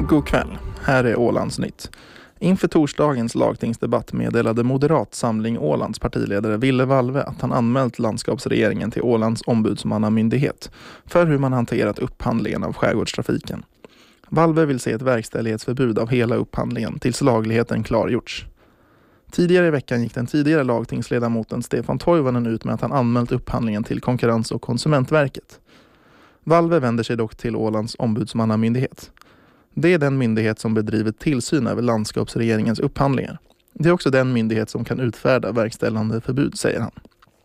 God kväll, här är Ålandsnytt. Inför torsdagens lagtingsdebatt meddelade Moderat Samling Ålands partiledare Ville Valve att han anmält landskapsregeringen till Ålands ombudsmannamyndighet för hur man hanterat upphandlingen av skärgårdstrafiken. Valve vill se ett verkställighetsförbud av hela upphandlingen tills lagligheten klargjorts. Tidigare i veckan gick den tidigare lagtingsledamoten Stefan Toivonen ut med att han anmält upphandlingen till Konkurrens- och konsumentverket. Valve vänder sig dock till Ålands ombudsmannamyndighet. Det är den myndighet som bedriver tillsyn över landskapsregeringens upphandlingar. Det är också den myndighet som kan utfärda verkställande förbud, säger han.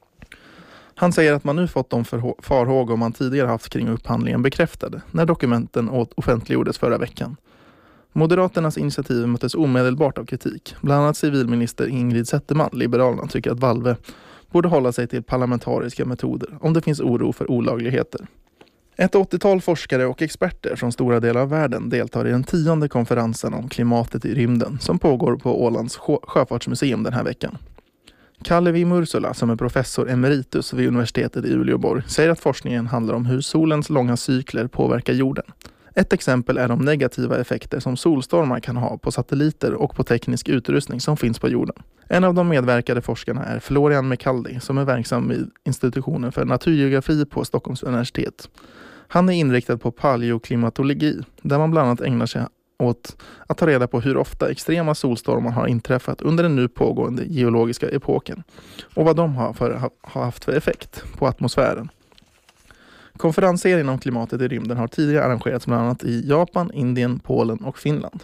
Han säger att man nu fått de farhågor man tidigare haft kring upphandlingen bekräftade när dokumenten offentliggjordes förra veckan. Moderaternas initiativ möttes omedelbart av kritik. Bland annat civilminister Ingrid Zetterman, Liberalerna, tycker att Valve borde hålla sig till parlamentariska metoder om det finns oro för olagligheter. Ett 80-tal forskare och experter från stora delar av världen deltar i den 10:e konferensen om klimatet i rymden som pågår på Ålands sjöfartsmuseum den här veckan. Kalevi Mursula, som är professor emeritus vid universitetet i Uleåborg, säger att forskningen handlar om hur solens långa cykler påverkar jorden. Ett exempel är de negativa effekter som solstormar kan ha på satelliter och på teknisk utrustning som finns på jorden. En av de medverkade forskarna är Florian Mekaldi som är verksam vid institutionen för naturgeografi på Stockholms universitet. Han är inriktad på paleoklimatologi där man bland annat ägnar sig åt att ta reda på hur ofta extrema solstormar har inträffat under den nu pågående geologiska epoken och vad de har haft för effekt på atmosfären. Konferenser om klimatet i rymden har tidigare arrangerats bland annat i Japan, Indien, Polen och Finland.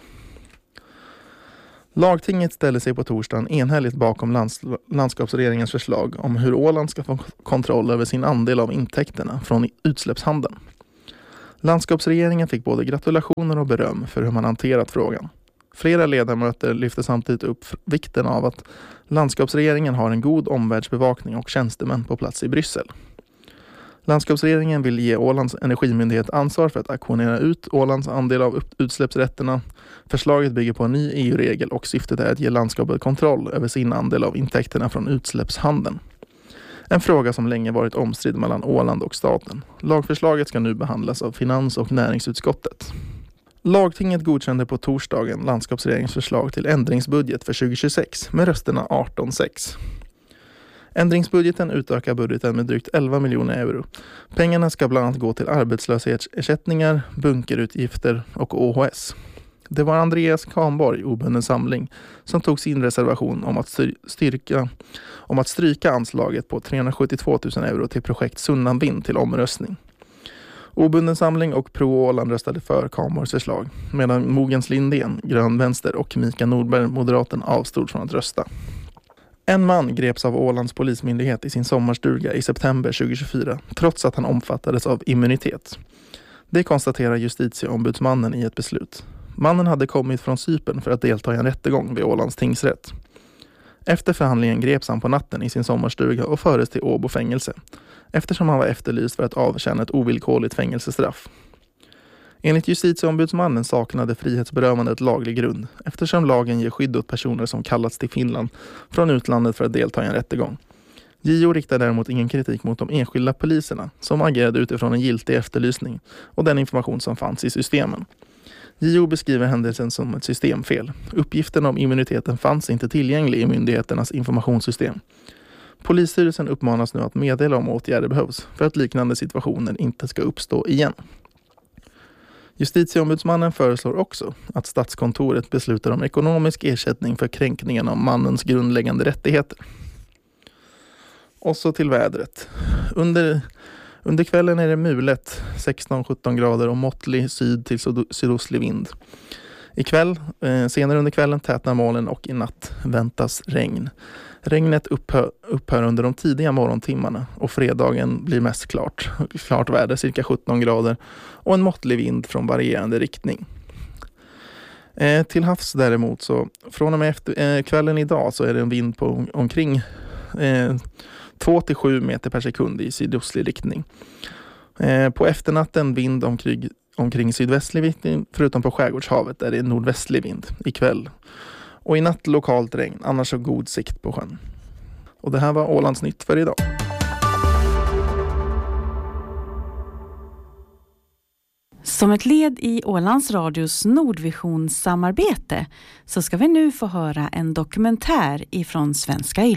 Lagtinget ställer sig på torsdagen enhälligt bakom landskapsregeringens förslag om hur Åland ska få kontroll över sin andel av intäkterna från utsläppshandeln. Landskapsregeringen fick både gratulationer och beröm för hur man hanterat frågan. Flera ledamöter lyfter samtidigt upp vikten av att landskapsregeringen har en god omvärldsbevakning och tjänstemän på plats i Bryssel. Landskapsregeringen vill ge Ålands energimyndighet ansvar för att auktionera ut Ålands andel av utsläppsrätterna. Förslaget bygger på en ny EU-regel och syftet är att ge landskapet kontroll över sin andel av intäkterna från utsläppshandeln. En fråga som länge varit omstridd mellan Åland och staten. Lagförslaget ska nu behandlas av finans- och näringsutskottet. Lagtinget godkände på torsdagen landskapsregeringens förslag till ändringsbudget för 2026 med rösterna 18-6. Ändringsbudgeten utökar budgeten med drygt 11 miljoner euro. Pengarna ska bland annat gå till arbetslöshetsersättningar, bunkerutgifter och OHS. Det var Andreas Kahnborg, obunden samling, som tog sin reservation om att stryka anslaget på 372 000 euro till projekt Sunnan Vind till omröstning. Obunden samling och Pro Åland röstade för Kahnborgs förslag, medan Mogens Lindén, Grön Vänster och Mika Nordberg, Moderaten, avstod från att rösta. En man greps av Ålands polismyndighet i sin sommarstuga i september 2024, trots att han omfattades av immunitet. Det konstaterar justitieombudsmannen i ett beslut. Mannen hade kommit från Cypern för att delta i en rättegång vid Ålands tingsrätt. Efter förhandlingen greps han på natten i sin sommarstuga och fördes till Åbo fängelse, eftersom han var efterlyst för att avtjäna ett ovillkorligt fängelsestraff. Enligt justitieombudsmannen saknade frihetsberövandet laglig grund, eftersom lagen ger skydd åt personer som kallats till Finland från utlandet för att delta i en rättegång. JO riktar däremot ingen kritik mot de enskilda poliserna som agerade utifrån en giltig efterlysning och den information som fanns i systemen. JO beskriver händelsen som ett systemfel. Uppgiften om immuniteten fanns inte tillgänglig i myndigheternas informationssystem. Polisstyrelsen uppmanas nu att meddela om åtgärder behövs för att liknande situationer inte ska uppstå igen. Justitieombudsmannen föreslår också att Statskontoret beslutar om ekonomisk ersättning för kränkningen av mannens grundläggande rättigheter. Och så till vädret. Under kvällen är det mulet, 16-17 grader och måttlig syd till sydostlig vind. Ikväll, senare under kvällen tätnar molnen och i natt väntas regn. Regnet upphör under de tidiga morgontimmarna och fredagen blir mest klart väder, cirka 17 grader och en måttlig vind från varierande riktning. Till havs däremot så från och med efter kvällen idag så är det en vind på omkring 2-7 meter per sekund i sydostlig riktning. På efternatten vind omkring sydvästlig riktning, förutom på skärgårdshavet är det nordvästlig vind ikväll. Och i natt lokalt regn, annars så god sikt på sjön. Och det här var Ålandsnytt för idag. Som ett led i Ålands Radios Nordvision-samarbete så ska vi nu få höra en dokumentär ifrån Svenska